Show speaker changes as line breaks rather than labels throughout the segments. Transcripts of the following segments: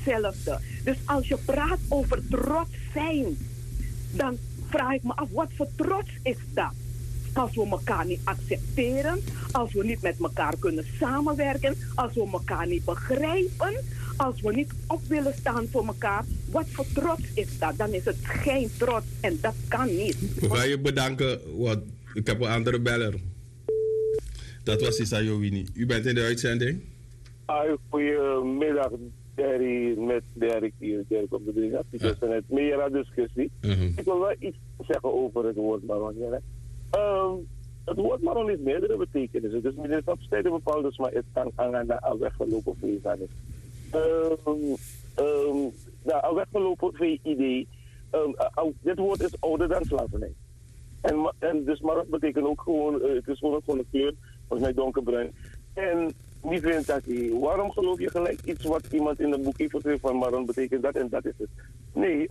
hetzelfde. Dus als je praat over trots zijn, dan vraag ik me af, wat voor trots is dat? Als we elkaar niet accepteren, als we niet met elkaar kunnen samenwerken, als we elkaar niet begrijpen, als we niet op willen staan voor elkaar, wat voor trots is dat? Dan is het geen trots en dat kan niet.
We gaan je bedanken, want ik heb een andere beller. Dat was Issa Jowini. U bent in de uitzending?
Goedemiddag, Derry, met Derek hier, Derek op de drie. Het is een meer discussie. Ik wil wel iets zeggen over het woord Maron. Het woord Maron heeft meerdere betekenissen. Dus meneer Stapstijden bepaalt dus, maar het kan aan weggelopen vlees. Een weggelopen idee. Dit woord is ouder dan slavernij. En dus Maron betekent ook gewoon, het is gewoon een kleur, volgens mij donkerbruin. En wie vindt dat waarom geloof je gelijk iets wat iemand in een boek heeft geschreven van Maron betekent dat en dat is het? Nee,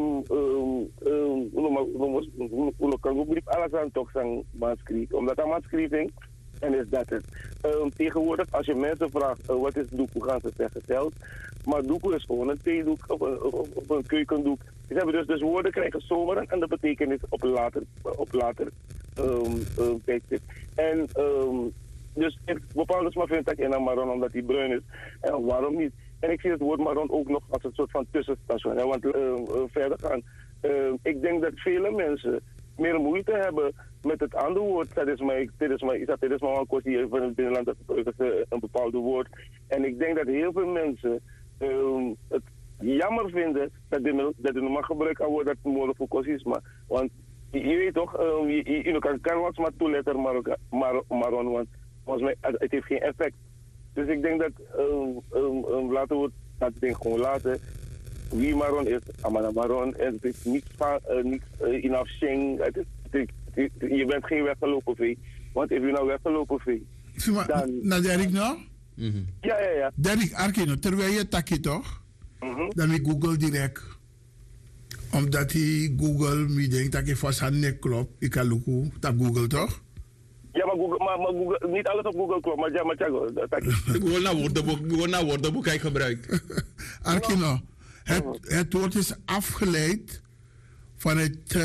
we kan brief alles aan toch zijn maatschappij, omdat dat maatschappij en is dat het. Tegenwoordig, als je mensen vraagt wat is doek, hoe gaan ze zeggen zelf. Maar doek is gewoon een theedoek of een keukendoek. Ze hebben dus woorden krijgen zomaar een andere betekenis op later tijdstip. En dus ik bepaal dus maar vind dat in Maron omdat hij bruin is. En waarom niet? En ik zie het woord Maron ook nog als een soort van tussenstation. Want verder gaan. Ik denk dat vele mensen meer moeite hebben met het andere woord. Dat is maar een kwestie van het binnenland, dat een bepaalde woord. En ik denk dat heel veel mensen het jammer vinden dat er nog maar gebruikt kan worden dat mogelijk voor kosisme. Want je weet toch, je kan wat maar toeletten Maron, want volgens mij het heeft geen effect. Dus ik denk dat laten we dat ding gewoon laten. Wie Maron is, Amana Maron. En het is niets in afzien. Je bent geen weggelopen vee. Want als je nou weggelopen vee, dan...
Nou, Derek nou?
Ja.
Derek, Arkino, terwijl je takje toch? Dan ik Google direct. Omdat hij Google, me denkt dat je vast aan nek klopt. Ik kan lukken, dat Google toch?
Ja, maar Google, niet alles op Google klopt, maar ja, maar Tjago.
Gewoon naar woordenboek hij gebruikt.
Arkino, het woord is afgeleid van het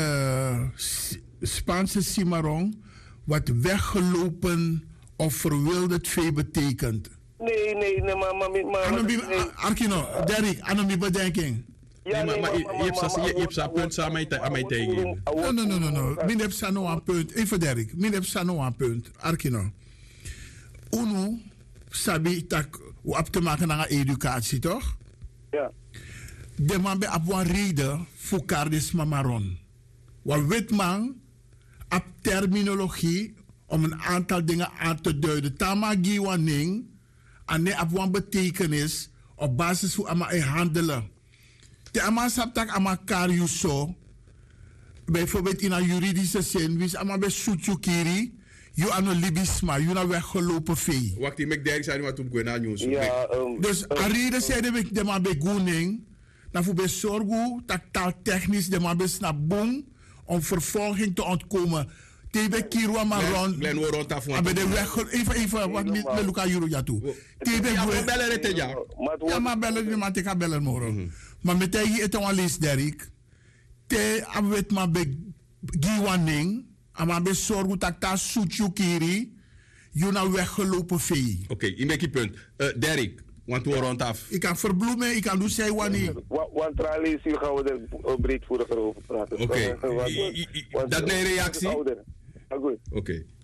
Spaanse cimarron, wat weggelopen of verwilderd vee betekent.
Nee, maar...
Arkino, Derek, aan mijn bedenking.
Ja, nee, maar je hebt zo'n punt samen aan mij tegen.
No. Min heb zo'n een punt. Even Derek, min heb zo'n een punt. Arkino. Uno, sabi tak, hoe op te maken aan educatie, toch?
Ja.
De man bij op een reden voor kardis mamaron. Wat weet man, op terminologie, om een aantal dingen aan te duiden. Tamagi waning, en ne op een betekenis, op basis van ama handelen. De ama saptak ama kariuso, bijvoorbeeld in een juridische zin, wist ama bij Suchukiri, je aan een libisma, je naar weggelopen vee.
Wacht, die McDerrick zei wat op Gwena News.
Dus aan reden zeiden we de man bij Goening, dan voor bezorgen dat taaltechnisch de man bij snabboom om vervolging te ontkomen. Tebe Kirwa Maron.
Glen we rond af.
Even, wat met Luca Juruja toe. Tebe
Gwen. Bellen het ja.
Ja, maar bellen die man teka bellen moro. Maar met hij het al is Derek. Te abwet maar bij Giwaning. Maar bij zorgen dat dat Suchukiri. Je nou weggelopen vee.
Oké, in mijn punt. Derek, want we rond af.
Ik kan verbloemen, ik kan doen zij wanneer.
Want tralies, hier gaan we er breedvoeriger over praten.
Oké. Dat is een reactie?
Oké.
Oké.